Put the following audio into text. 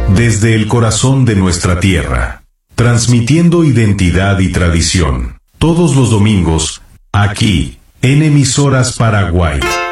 desde el corazón de nuestra tierra, transmitiendo identidad y tradición, todos los domingos, aquí, en Emisoras Paraguay.